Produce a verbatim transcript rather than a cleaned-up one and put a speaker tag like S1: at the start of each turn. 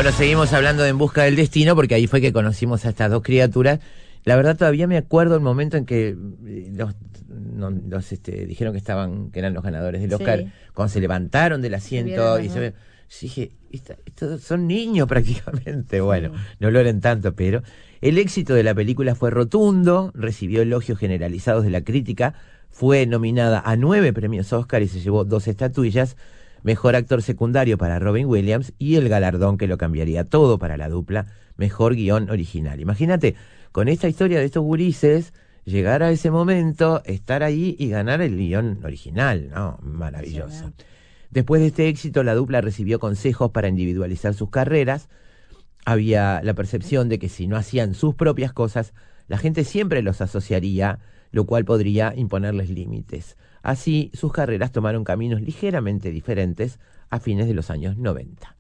S1: Bueno, seguimos hablando de En Busca del Destino, porque ahí fue que conocimos a estas dos criaturas. La verdad todavía me acuerdo el momento en que los, no, los este, dijeron que estaban, que eran los ganadores del Oscar, sí. Cuando se levantaron del asiento y se, yo dije, estos son niños prácticamente. Bueno, sí. No lo eran tanto, pero el éxito de la película fue rotundo, recibió elogios generalizados de la crítica, fue nominada a nueve premios Oscar y se llevó dos estatuillas. Mejor actor secundario para Robin Williams y el galardón que lo cambiaría todo para la dupla, mejor guión original. Imagínate, con esta historia de estos gurises, llegar a ese momento, estar ahí y ganar el guión original, ¿no? Maravilloso. Sí, después de este éxito, la dupla recibió consejos para individualizar sus carreras. Había la percepción de que si no hacían sus propias cosas, la gente siempre los asociaría, lo cual podría imponerles límites. Así, sus carreras tomaron caminos ligeramente diferentes a fines de los años noventa.